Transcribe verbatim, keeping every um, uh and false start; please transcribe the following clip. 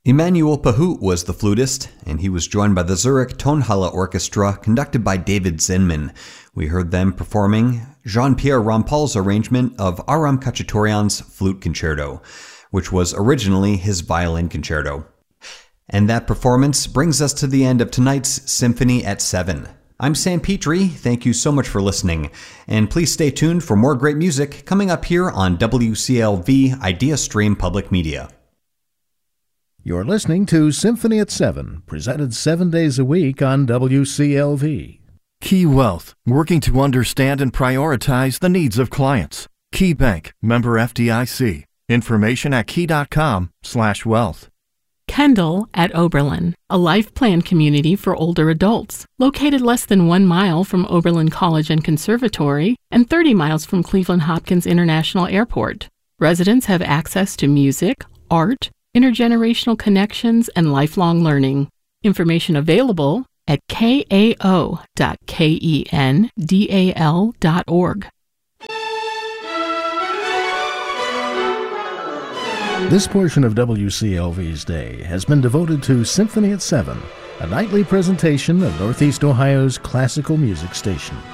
Emanuel Pahut was the flutist, and he was joined by the Zurich Tonhalle Orchestra, conducted by David Zinman. We heard them performing Jean-Pierre Rampal's arrangement of Aram Khachaturian's Flute Concerto, which was originally his violin concerto. And that performance brings us to the end of tonight's Symphony at seven. I'm Sam Petrie, thank you so much for listening, and please stay tuned for more great music coming up here on W C L V Idea Stream Public Media. You're listening to Symphony at seven, presented seven days a week on W C L V. Key Wealth, working to understand and prioritize the needs of clients. Key Bank, member F D I C. Information at key.com slash wealth. Kendall at Oberlin, a life plan community for older adults, located less than one mile from Oberlin College and Conservatory and thirty miles from Cleveland Hopkins International Airport. Residents have access to music, art, intergenerational connections, and lifelong learning. Information available at k a o dot kendal dot org. This portion of W C L V's day has been devoted to Symphony at seven, a nightly presentation of Northeast Ohio's classical music station.